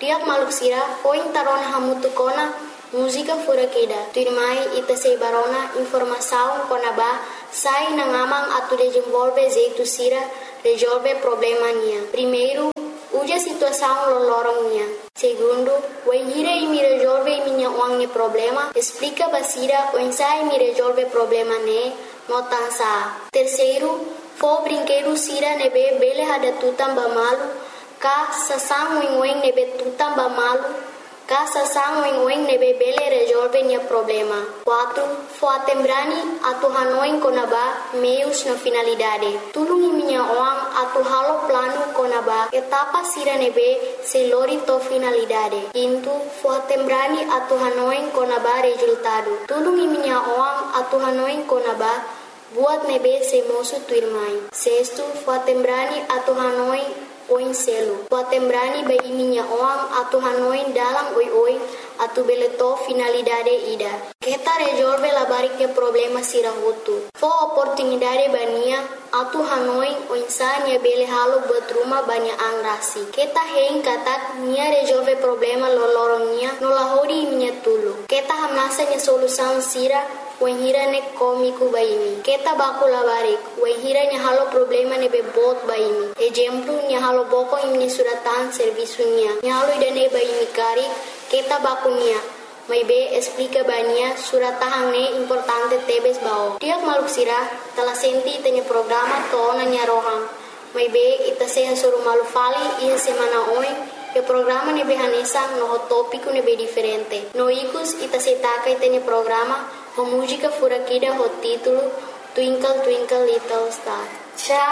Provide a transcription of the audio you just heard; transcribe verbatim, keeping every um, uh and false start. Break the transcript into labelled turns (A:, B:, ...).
A: Tiak maluk sira, poin tarona hamutukona, música furakida. Tuirmai ita sei barona informação konaba, sai na ngamang atu desenvolve jeito sira, resolve problema nia. Primeiro, uja situação lolorong nia. Segundo, o hira e me resolve minha wangne problema, explica basira o ensai me resolve problema ne, notansa. Terceiro, fo brinquedo sira nebe bele hada tutam bamalu, ka sasang wing wing nebe tutam bamalu, ka sasang wing wing nebe bele resolve nia problema. Quatro, fo atembrani atu hanoing konaba meios na finalidade. Tulungi minha oang atu halo plano konaba etapa sira nebe se lori to finalidade. Quinto, fo atembrani atu hanoing konaba resultado. Tulungi minha oang atu hanoing konaba buat nebe se mosu tuirmai. Sexto, fo atembrani atu hanoing oin selo. Fo atembrani bai minha oang atu hanoing dalam oi oi atu beleto finalidade ida. Kita resolve la bariknya problema sira hutu. Fo oportunidade bania atu hanoing o insania bele halo buat rumah banyak angrasi. Kita hein katak nia resolve problema lolorongnya nolahori minha tulu. Kita hamnasa nya solução sira wahira ne komiku baimi. Kita baku labarik wahira nya halo problema ne bebot baimi. Exemplo nya halo boko imni suratan serviço nya. Nya halo idane baimi kari kita baku nia. Mai be explica bania suratahang ne importante tebes bao. Tiak maluk sira telah senti tanya programa tona nya rohang. Mai be ita seha suru malu fali ia semana oi e programa ne be hanesa no tópico ne be diferente. No ikus ita setaka itanya programa ho música furakida ho título Twinkle Twinkle Little Star. Tchau.